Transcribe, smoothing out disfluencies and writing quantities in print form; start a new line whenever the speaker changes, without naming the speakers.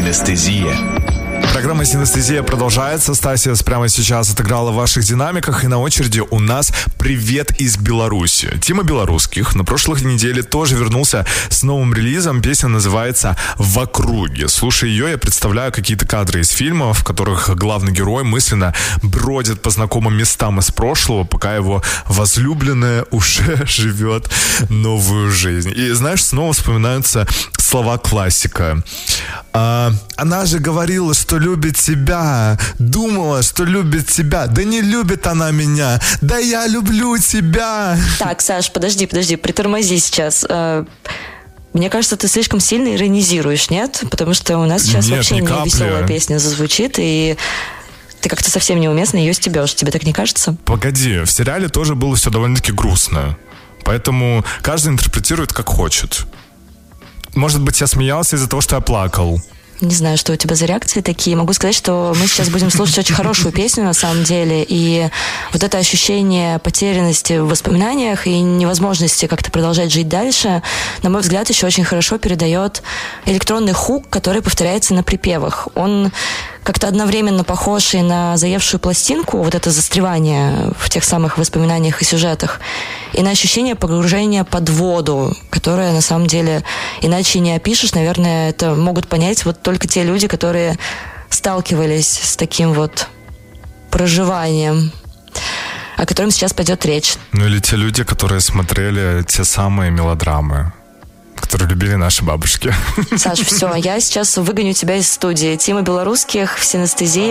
Синестезия.
Программа «Синестезия» продолжается. Стасия прямо сейчас отыграла в ваших динамиках. И на очереди у нас «Привет из Беларуси». Тима Белорусских на прошлой неделе тоже вернулся с новым релизом. Песня называется «В округе». Слушая ее, я представляю какие-то кадры из фильмов, в которых главный герой мысленно бродит по знакомым местам из прошлого, пока его возлюбленная уже живет новую жизнь. И, знаешь, снова вспоминаются слова классика. Она же говорила, что любит тебя. Думала, что любит тебя. Да не любит она меня. Да я люблю тебя.
Так, Саш, подожди, притормози сейчас. Мне кажется, ты слишком сильно иронизируешь, нет? Потому что у нас сейчас вообще не веселая песня зазвучит, и ты как-то совсем неуместно ее стебешь. Тебе так не кажется?
Погоди, в сериале тоже было все довольно-таки грустно. Поэтому каждый интерпретирует как хочет. Может быть, я смеялся из-за того, что я плакал.
Не знаю, что у тебя за реакции такие. Могу сказать, что мы сейчас будем слушать очень хорошую песню, на самом деле. И вот это ощущение потерянности в воспоминаниях и невозможности как-то продолжать жить дальше, на мой взгляд, еще очень хорошо передает электронный хук, который повторяется на припевах. Он как-то одновременно похож и на заевшую пластинку, вот это застревание в тех самых воспоминаниях и сюжетах, и на ощущение погружения под воду, которое на самом деле иначе не опишешь. Наверное, это могут понять вот только те люди, которые сталкивались с таким вот проживанием, о котором сейчас пойдет речь.
Ну или те люди, которые смотрели те самые мелодрамы, которые любили наши бабушки.
Саш, все, я сейчас выгоню тебя из студии. Тима Белорусских в «Синестезии».